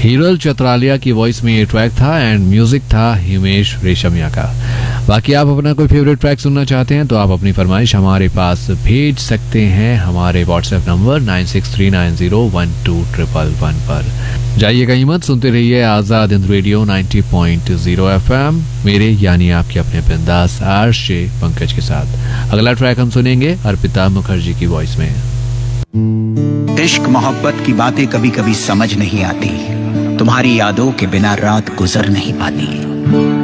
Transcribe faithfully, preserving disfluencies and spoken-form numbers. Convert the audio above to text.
हीरल चतरालिया की वॉइस में ये ट्रैक था एंड म्यूजिक था हिमेश रेशमिया का। बाकी आप अपना कोई फेवरेट ट्रैक सुनना चाहते हैं तो आप अपनी फरमाइश हमारे पास भेज सकते हैं हमारे WhatsApp number nine six three nine zero one two triple one पर। जाइएगा हिम्मत, सुनते रहिए Azad Hind radio ninety point zero FM, मेरे यानी आपके अपने बिंदास आरजे पंकज के साथ। अगला ट्रैक हम सुनेंगे अर्पिता मुखर्जी की वॉइस में। इश्क मोहब्बत की बातें कभी कभी समझ नहीं आती, तुम्हारी यादों के बिना रात गुजर नहीं पाती।